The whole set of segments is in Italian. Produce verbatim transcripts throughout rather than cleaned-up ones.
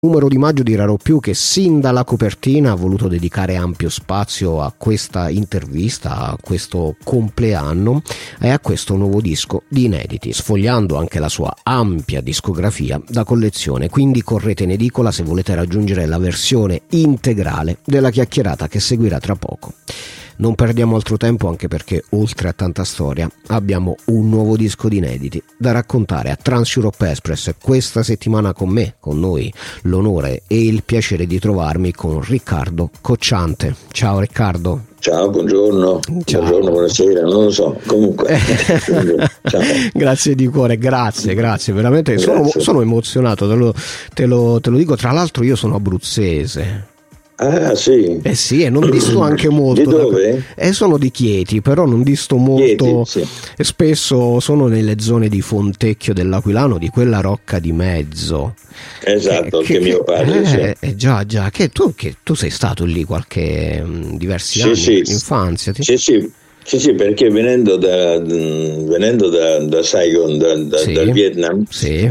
Numero di maggio dirò più che sin dalla copertina ha voluto dedicare ampio spazio a questa intervista, a questo compleanno e a questo nuovo disco di inediti, sfogliando anche la sua ampia discografia da collezione. Quindi correte in edicola se volete raggiungere la versione integrale della chiacchierata che seguirà tra poco. Non perdiamo altro tempo, anche perché oltre a tanta storia abbiamo un nuovo disco di inediti da raccontare a Trans Europe Express. Questa settimana con me, con noi, l'onore e il piacere di trovarmi con Riccardo Cocciante. Ciao Riccardo. Ciao, buongiorno. Ciao. Buongiorno, buonasera, non lo so, comunque. Ciao. Grazie di cuore, grazie, grazie, veramente Grazie. Sono, sono emozionato, te lo, te, lo, te lo dico, tra l'altro io sono abruzzese. Ah, sì. Eh sì, e non disto anche molto. Di dove? Da... Eh, sono di Chieti, però non disto molto. Chieti, sì. E spesso sono nelle zone di Fontecchio dell'Aquilano, di quella rocca di mezzo. Esatto, che, che, che mio padre. Eh, sì. eh, già, già. Che tu, che tu sei stato lì qualche mh, diversi sì, anni, sì. infanzia. Ti... Sì, sì. Sì, sì, perché venendo da, venendo da, da Saigon, da, da, sì, dal Vietnam, sì.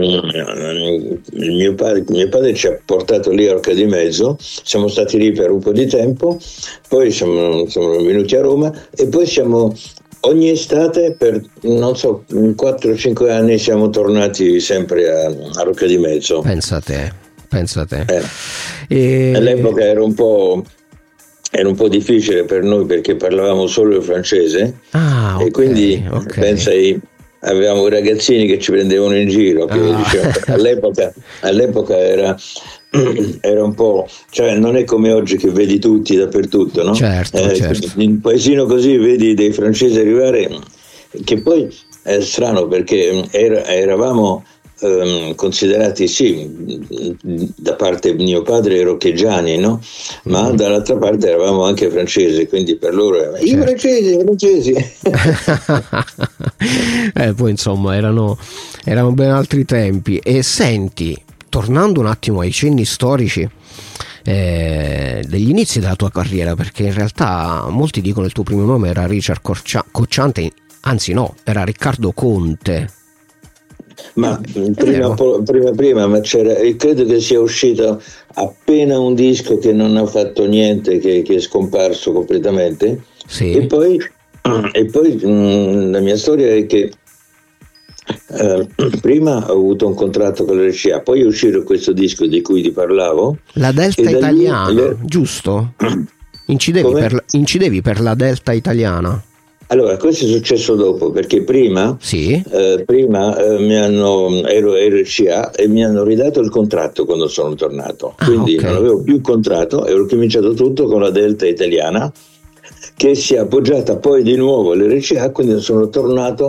ehm, il mio padre, mio padre ci ha portato lì a Rocca di Mezzo, siamo stati lì per un po' di tempo, poi siamo, siamo venuti a Roma e poi siamo ogni estate per non so quattro o cinque anni siamo tornati sempre a, a Rocca di Mezzo. Pensa a te, pensa a te. Eh. E... All'epoca era un po'. Era un po' difficile per noi perché parlavamo solo il francese, ah, okay, e quindi okay. pensa ai, avevamo ragazzini che ci prendevano in giro, che ah. dicevano, all'epoca, all'epoca era, era un po', cioè non è come oggi che vedi tutti dappertutto, no? Certo, eh, certo. In un paesino così vedi dei francesi arrivare, che poi è strano perché era, eravamo Um, considerati sì da parte di mio padre roccheggiani, no? Ma mm. dall'altra parte eravamo anche francesi, quindi per loro erano, certo. I francesi, i francesi. eh, poi insomma erano, erano ben altri tempi. E senti, tornando un attimo ai cenni storici eh, degli inizi della tua carriera, perché in realtà molti dicono il tuo primo nome era Richard Corcia- Cocciante, anzi no, era Riccardo Conte. Ma prima, prima, prima, ma c'era, credo che sia uscito appena un disco che non ha fatto niente, che, che è scomparso completamente. Sì. E poi, e poi mh, la mia storia è che eh, prima ho avuto un contratto con l'R C A, poi è uscito questo disco di cui ti parlavo. La Delta Italiana, le... giusto? Incidevi per, incidevi per la Delta Italiana? Allora, questo è successo dopo, perché prima, sì. eh, prima eh, mi hanno, ero R C A e mi hanno ridato il contratto quando sono tornato, ah, quindi okay. non avevo più contratto e ho cominciato tutto con la Delta Italiana, che si è appoggiata poi di nuovo all'R C A, quindi sono tornato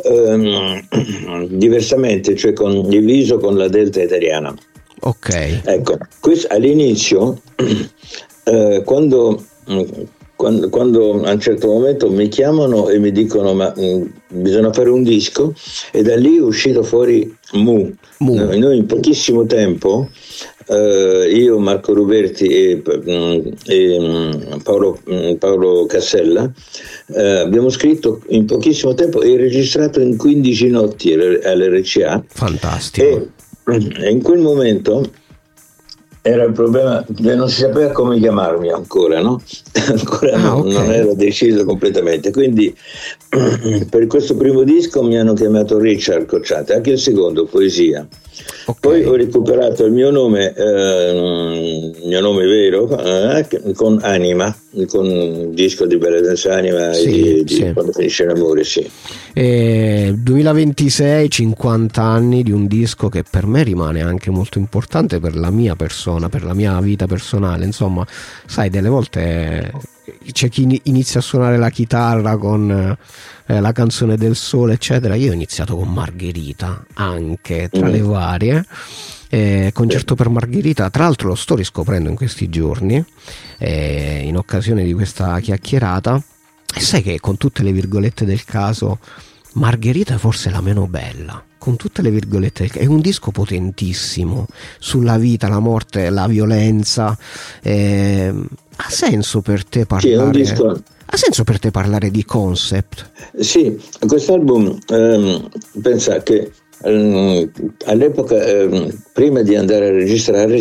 ehm, diversamente, cioè con, diviso con la Delta Italiana. Ok. Ecco, questo, all'inizio, eh, quando... Quando, quando a un certo momento mi chiamano e mi dicono ma mh, bisogna fare un disco, e da lì è uscito fuori Mu. Mu. Noi, noi in pochissimo tempo, eh, io, Marco Ruberti e, mh, e mh, Paolo, mh, Paolo Cassella, eh, abbiamo scritto in pochissimo tempo e registrato in quindici notti all'R C A. Fantastico. E, e in quel momento era il problema che non si sapeva come chiamarmi ancora, no? Ancora ah, non, okay. non ero deciso completamente. Quindi per questo primo disco mi hanno chiamato Richard Cocciante, anche il secondo, Poesia. Okay. Poi ho recuperato il mio nome, eh, il mio nome vero, eh, con Anima, con il disco di Bella Senza Anima, sì, di, di sì. Quando finisce l'amore, sì. Eh, duemilaventisei, cinquanta anni di un disco che per me rimane anche molto importante per la mia persona, per la mia vita personale. Insomma, sai, delle volte c'è chi inizia a suonare la chitarra con eh, la canzone del sole, eccetera. Io ho iniziato con Margherita, anche tra mm. le varie. Eh, concerto per Margherita, tra l'altro lo sto riscoprendo in questi giorni, eh, in occasione di questa chiacchierata. E sai che con tutte le virgolette del caso Margherita è forse la meno bella, con tutte le virgolette del caso. È un disco potentissimo sulla vita, la morte, la violenza. Eh, ha senso per te parlare? Sì, è un disco... Ha senso per te parlare di concept? Sì, quest'album ehm, pensa che ehm, all'epoca, ehm, prima di andare a registrare